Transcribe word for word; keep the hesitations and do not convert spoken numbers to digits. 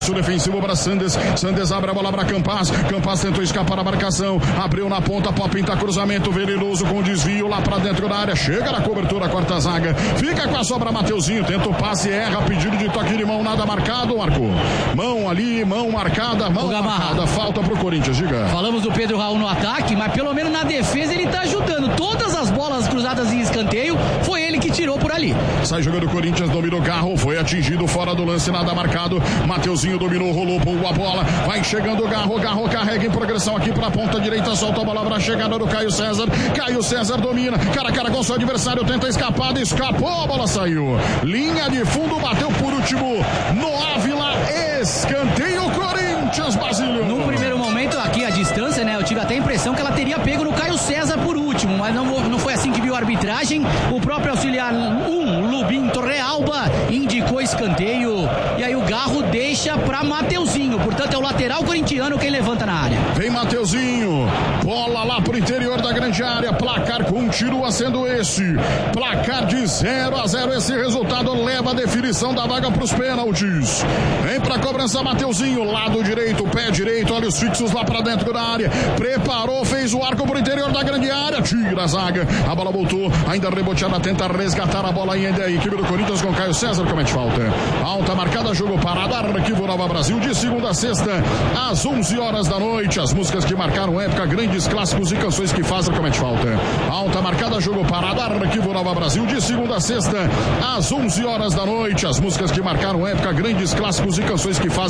defensivo para Sandes, Sandes abre a bola para Campas, Campas tentou escapar da marcação, abriu na ponta, pode pintar cruzamento, Veneroso com desvio lá para dentro da área, chega na cobertura, quarta zaga, fica com a sobra Mateuzinho, tenta o passe, erra, pedido de toque de mão, nada marcado, marcou, mão ali, mão marcada, mão marcada, falta pro Corinthians, diga. Falamos do Pedro Raul no ataque, mas pelo menos na defesa ele tá ajudando, todas as bolas cruzadas em escanteio, foi ele que tirou por ali. Sai jogando o Corinthians, dominou o carro, foi atingido fora do lance, nada marcado, Mateuzinho dominou, rolou, boa a bola, vai chegando o Garro, Garro carrega em progressão aqui pra ponta direita, solta a bola pra chegada do Caio César, Caio César domina, cara a cara com seu adversário, tenta escapar, escapou, a bola saiu, linha de fundo, bateu por último, no Ávila, escanteio Corinthians, Basílio. No primeiro momento, aqui a distância, né, eu tive até a impressão que ela teria pego no Caio César por último, mas não, não foi assim que viu a arbitragem, o próprio auxiliar um, Lubim Torrealba, indicou escanteio, e aí o Garro deixa para Mateuzinho, portanto é o lateral corintiano quem levanta na área. Vem Mateuzinho, bola lá pro interior da grande área, placar continua sendo esse, placar de zero a zero, esse resultado leva a definição da vaga pros pênaltis. Vem pra cobrança Mateuzinho, lado direito, pé direito, olha os fixos lá pra dentro da área, preparou, fez o arco pro interior da grande área, tira a zaga, a bola voltou, ainda reboteada, tenta resgatar a bola ainda, a equipe do Corinthians com Caio César comete falta. Alta marcada, jogo parado, arquivo Nova Brasil, de segunda a sexta, às onze horas da noite, as músicas que marcaram época, grandes clássicos e canções que fazem comete falta. Alta marcada, jogo parado, arquivo Nova Brasil, de segunda a sexta, às onze horas da noite, as músicas que marcaram época, grandes clássicos e canções que fazem